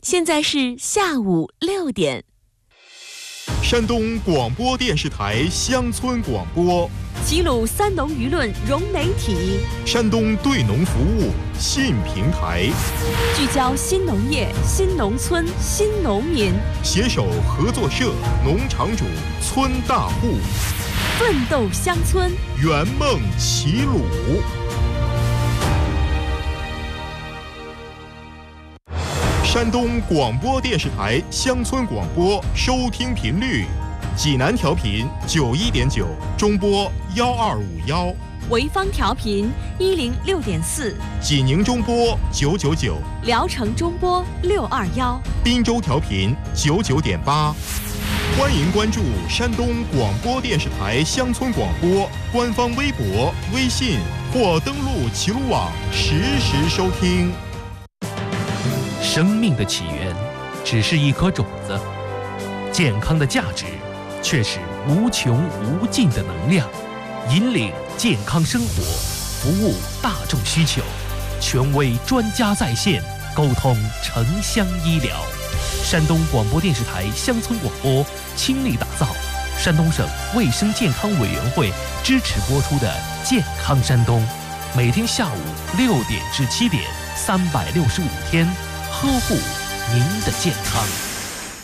现在是下午6点。 山东广播电视台乡村广播， 齐鲁三农舆论融媒体， 山东对农服务新平台， 聚焦新农业、新农村、新农民， 携手合作社、农场主、村大户， 奋斗乡村， 圆梦齐鲁。山东广播电视台乡村广播收听频率：济南调频91.9，中波1251； 潍坊调频106.4， 济宁中波999， 聊城中波621， 滨州调频99.8。欢迎关注山东广播电视台乡村广播官方微博、微信，或登录齐鲁网实时收听。 生命的起源只是一颗种子，健康的价值却是无穷无尽的能量。引领健康生活，服务大众需求，权威专家在线，沟通城乡医疗。山东广播电视台乡村广播倾力打造山东省卫生健康委员会支持播出的《健康山东》，每天下午6点至7点，365天呵护您的健康。